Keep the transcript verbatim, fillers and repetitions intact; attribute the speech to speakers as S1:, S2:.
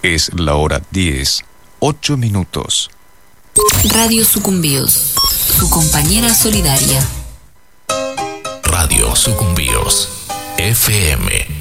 S1: Es la hora diez, ocho minutos.
S2: Radio Sucumbíos, su compañera solidaria.
S3: Radio Sucumbíos, F M.